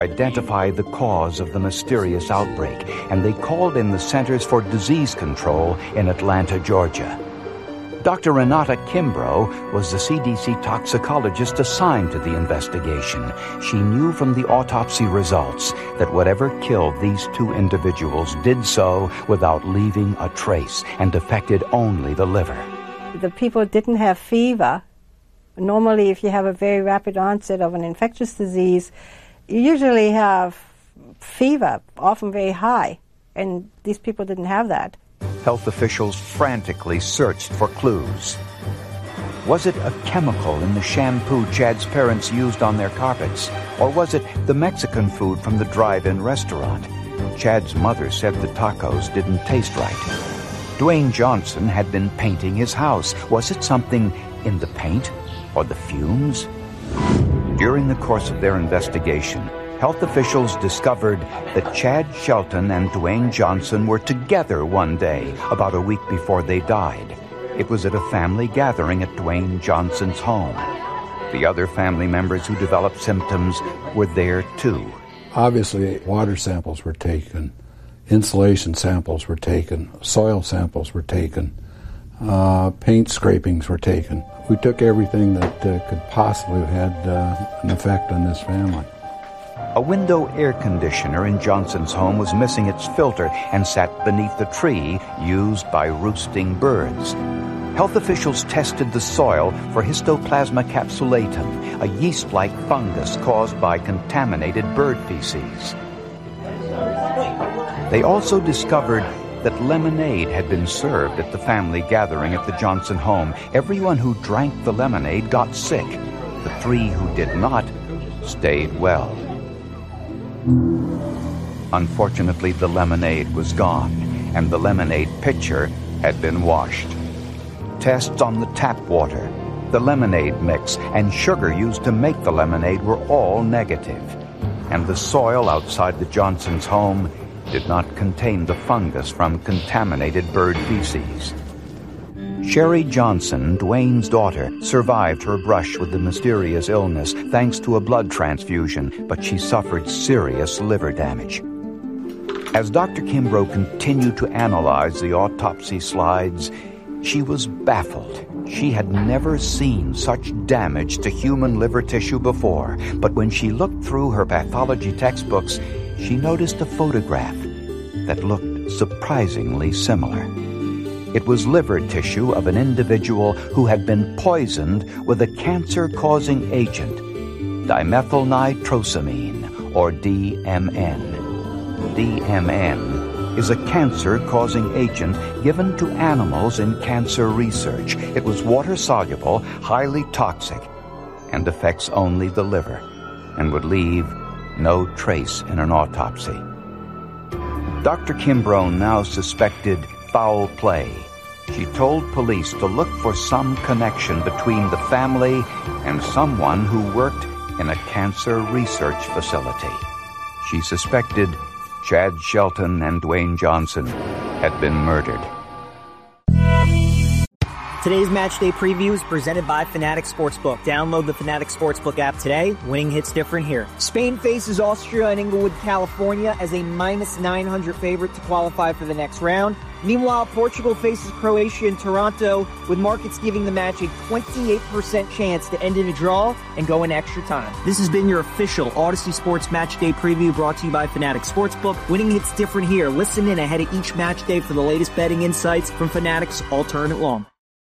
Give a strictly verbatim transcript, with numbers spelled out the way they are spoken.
identify the cause of the mysterious outbreak, and they called in the Centers for Disease Control in Atlanta, Georgia. Doctor Renata Kimbrough was the C D C toxicologist assigned to the investigation. She knew from the autopsy results that whatever killed these two individuals did so without leaving a trace and affected only the liver. The people didn't have fever. Normally, if you have a very rapid onset of an infectious disease, you usually have fever, often very high, and these people didn't have that. Health officials frantically searched for clues. Was it a chemical in the shampoo Chad's parents used on their carpets? Or was it the Mexican food from the drive-in restaurant? Chad's mother said the tacos didn't taste right. Dwayne Johnson had been painting his house. Was it something in the paint or the fumes? During the course of their investigation, health officials discovered that Chad Shelton and Dwayne Johnson were together one day, about a week before they died. It was at a family gathering at Dwayne Johnson's home. The other family members who developed symptoms were there too. Obviously, water samples were taken, insulation samples were taken, soil samples were taken, uh, paint scrapings were taken. We took everything that uh, could possibly have had uh, an effect on this family. A window air conditioner in Johnson's home was missing its filter and sat beneath the tree used by roosting birds. Health officials tested the soil for Histoplasma capsulatum, a yeast-like fungus caused by contaminated bird feces. They also discovered that lemonade had been served at the family gathering at the Johnson home. Everyone who drank the lemonade got sick. The three who did not stayed well. Unfortunately, the lemonade was gone, and the lemonade pitcher had been washed. Tests on the tap water, the lemonade mix, and sugar used to make the lemonade were all negative. And the soil outside the Johnsons' home did not contain the fungus from contaminated bird feces. Sherry Johnson, Dwayne's daughter, survived her brush with the mysterious illness thanks to a blood transfusion, but she suffered serious liver damage. As Doctor Kimbrough continued to analyze the autopsy slides, she was baffled. She had never seen such damage to human liver tissue before, but when she looked through her pathology textbooks, she noticed a photograph that looked surprisingly similar. It was liver tissue of an individual who had been poisoned with a cancer-causing agent, dimethylnitrosamine, or D M N. D M N is a cancer-causing agent given to animals in cancer research. It was water-soluble, highly toxic, and affects only the liver, and would leave no trace in an autopsy. Doctor Kimbrough now suspected foul play. She told police to look for some connection between the family and someone who worked in a cancer research facility. She suspected Chad Shelton and Dwayne Johnson had been murdered. Today's Matchday Preview is presented by Fanatics Sportsbook. Download the Fanatics Sportsbook app today. Winning hits different here. Spain faces Austria in Inglewood, California as a minus nine hundred favorite to qualify for the next round. Meanwhile, Portugal faces Croatia in Toronto, with markets giving the match a twenty-eight percent chance to end in a draw and go in extra time. This has been your official Odyssey Sports Matchday Preview brought to you by Fanatics Sportsbook. Winning hits different here. Listen in ahead of each match day for the latest betting insights from Fanatics all tournament long.